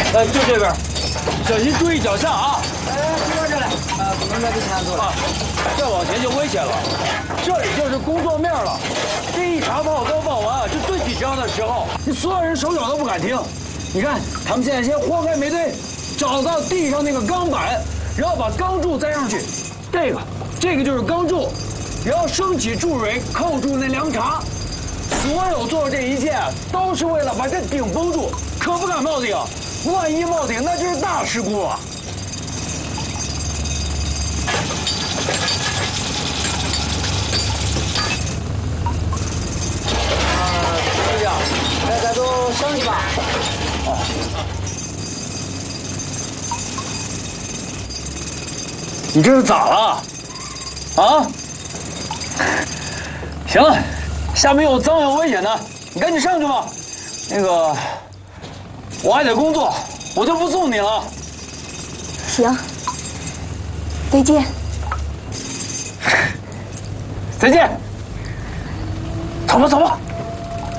就这边，小心注意脚下啊！ 这来，不能在这前坐了， 再往前就危险了。这里就是工作面了，这一茬炮刚放完，是最紧张的时候，你所有人手脚都不敢停。你看，他们现在先豁开煤堆，找到地上那个钢板，然后把钢柱栽上去。这个就是钢柱，然后升起柱蕊，扣住那梁茬。所有做的这一切都是为了把这顶封住，可不敢冒顶。万一冒顶，那就是大事故啊！ 队长，大家都上去吧。 你这是咋了？啊？行了，下面有脏有危险的，你赶紧上去吧。那个，我还得工作，我就不送你了。 行，再见。 再见。走吧，走吧。